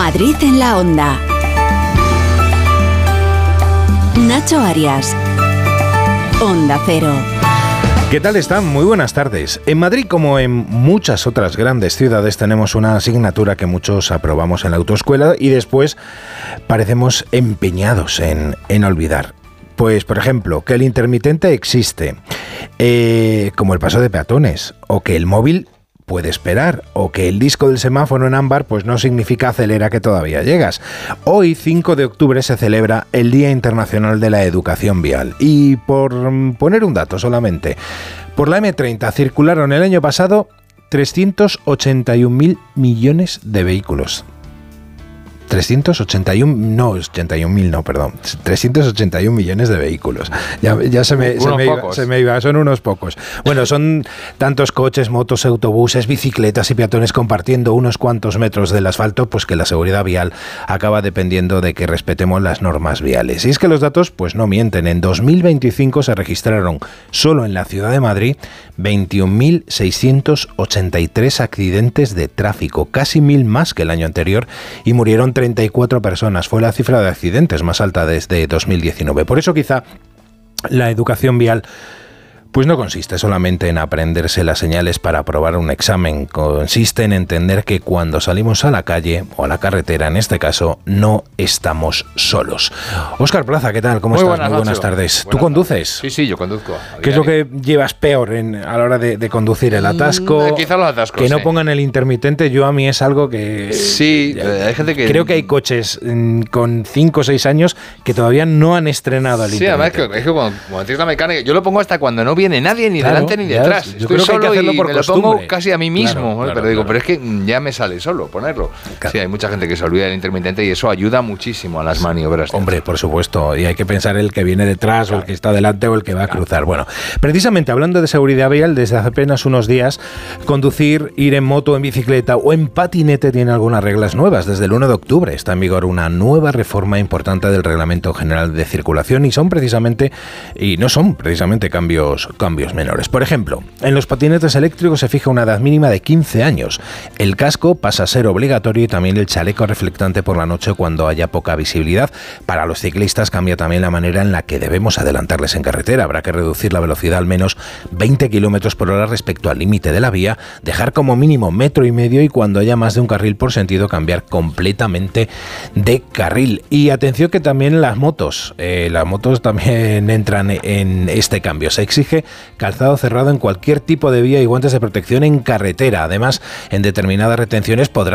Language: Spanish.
Madrid en la Onda. Nacho Arias. Onda Cero. ¿Qué tal están? Muy buenas tardes. En Madrid, como en muchas otras grandes ciudades, tenemos una asignatura que muchos aprobamos en la autoescuela y después parecemos empeñados en olvidar. Pues, por ejemplo, que el intermitente existe, como el paso de peatones, o que el móvil puede esperar, o que el disco del semáforo en ámbar pues no significa acelera que todavía llegas. Hoy, 5 de octubre, se celebra el Día Internacional de la Educación Vial. Y por poner un dato solamente, por la M30 circularon el año pasado 381.000 millones de vehículos. 381 millones de vehículos. Ya se me iba, son unos pocos. Bueno, son tantos coches, motos, autobuses, bicicletas y peatones compartiendo unos cuantos metros del asfalto, pues que la seguridad vial acaba dependiendo de que respetemos las normas viales. Y es que los datos pues no mienten. En 2025 se registraron solo en la ciudad de Madrid 21.683 accidentes de tráfico, casi 1.000 más que el año anterior, y murieron 34 personas. Fue la cifra de accidentes más alta desde 2019. Por eso quizá la educación vial pues no consiste solamente en aprenderse las señales para aprobar un examen. Consiste en entender que cuando salimos a la calle o a la carretera, en este caso, no estamos solos. Óscar Plaza, ¿qué tal? ¿Cómo estás? Muy buenas tardes. ¿Tú conduces? Sí, yo conduzco. ¿Qué es lo que llevas peor a la hora de conducir? ¿El atasco? Quizá los atascos. Que no pongan el intermitente, a mí es algo que... Sí, hay gente que... Creo que hay coches con 5 o 6 años que todavía no han estrenado el intermitente. Sí, además es que cuando tienes la mecánica, yo lo pongo hasta cuando no viene nadie ni delante ni detrás. Yo creo que hay que hacerlo por costumbre. Lo pongo casi a mí mismo, pero digo, pero es que ya me sale solo ponerlo. Claro. Sí, hay mucha gente que se olvida del intermitente y eso ayuda muchísimo a las maniobras. Hombre, por supuesto, y hay que pensar el que viene detrás o el que está delante o el que va a cruzar. Bueno, precisamente hablando de seguridad vial, desde hace apenas unos días, conducir, ir en moto, en bicicleta o en patinete tiene algunas reglas nuevas. Desde el 1 de octubre está en vigor una nueva reforma importante del Reglamento General de Circulación y no son precisamente cambios menores. Por ejemplo, en los patinetes eléctricos se fija una edad mínima de 15 años. El casco pasa a ser obligatorio y también el chaleco reflectante por la noche cuando haya poca visibilidad. Para los ciclistas cambia también la manera en la que debemos adelantarles en carretera. Habrá que reducir la velocidad al menos 20 km por hora respecto al límite de la vía, dejar como mínimo 1,5 metros y cuando haya más de un carril por sentido cambiar completamente de carril. Y atención que también las motos también entran en este cambio. Se exige calzado cerrado en cualquier tipo de vía y guantes de protección en carretera. Además, en determinadas retenciones podrá